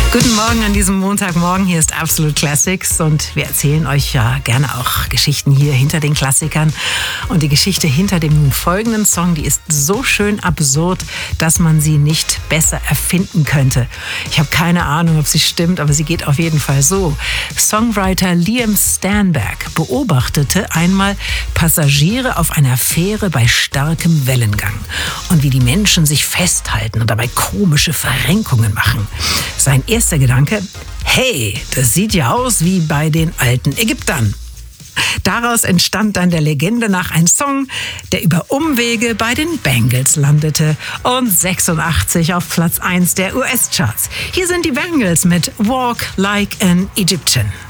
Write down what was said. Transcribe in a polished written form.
Guten Morgen an diesem Montagmorgen. Hier ist Absolute Classics und wir erzählen euch ja gerne auch Geschichten hier hinter den Klassikern. Und die Geschichte hinter dem nun folgenden Song, die ist so schön absurd, dass man sie nicht besser erfinden könnte. Ich habe keine Ahnung, ob sie stimmt, aber sie geht auf jeden Fall so. Songwriter Liam Stanberg beobachtete einmal Passagiere auf einer Fähre bei starkem Wellengang und wie die Menschen sich festhalten und dabei komische Verrenkungen machen. Sein erster Gedanke: hey, das sieht ja aus wie bei den alten Ägyptern. Daraus entstand dann der Legende nach ein Song, der über Umwege bei den Bangles landete und 86 auf Platz 1 der US-Charts. Hier sind die Bangles mit Walk Like an Egyptian.